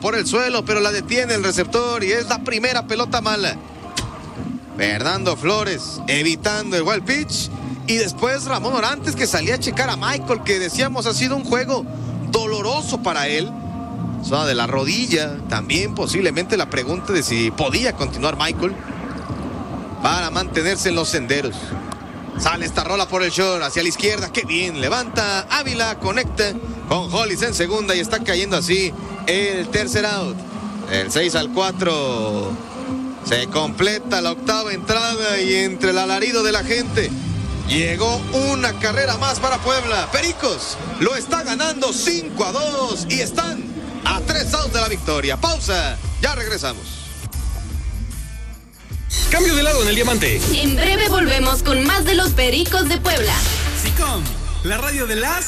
por el suelo, pero la detiene el receptor y es la primera pelota mala. Fernando Flores evitando el wild pitch. Y después Ramón Orantes, que salía a checar a Michael, que decíamos ha sido un juego doloroso para él. Zona de la rodilla. También posiblemente la pregunta de si podía continuar Michael para mantenerse en los senderos. Sale esta rola por el short hacia la izquierda. Qué bien. Levanta Ávila. Conecta con Hollis en segunda. Y está cayendo así el tercer out. El 6-4. Se completa la octava entrada. Y entre el alarido de la gente llegó una carrera más para Puebla. Pericos lo está ganando 5-2. Y están a 3 outs de la victoria. Pausa. Ya regresamos. Cambio de lado en el diamante. En breve volvemos con más de los Pericos de Puebla. SICOM, la radio de las